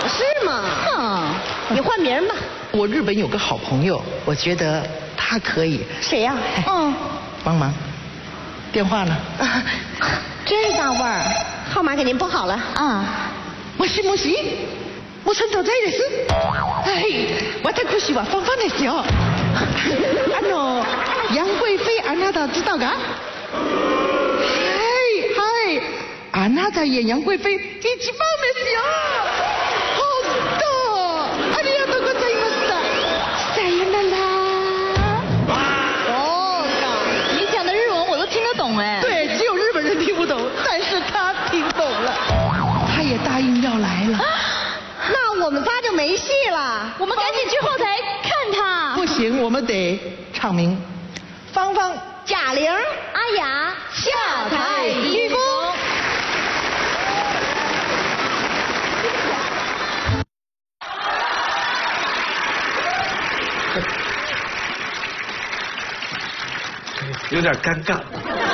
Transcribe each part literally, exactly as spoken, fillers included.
是吗？嗯，你换名吧。 我日本有个好朋友，我觉得他可以。 谁呀？嗯， 帮忙。电话呢？ 啊，这大味儿，号码给您拨好了。啊， もしもし、我村長在です。はい、私は芳芳ですよ。あの楊贵妃あなた知道か？はいはい、あなた演楊贵妃一番ですよ。本当、ありがとうございます。さよなら。 哦，你讲的日文我都听得懂哎。 对，只有日本人听不懂，但是他听懂了，他也答应要来了。 那我们仨就没戏了，我们赶紧去后台看他。 不行，我们得唱名。芳芳、 贾玲、阿雅下台鞠躬。 有点尴尬。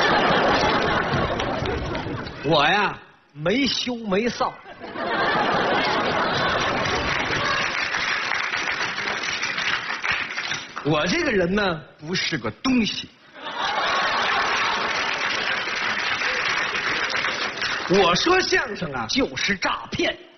我呀，没羞没臊。我这个人呢，不是个东西。我说相声啊，就是诈骗。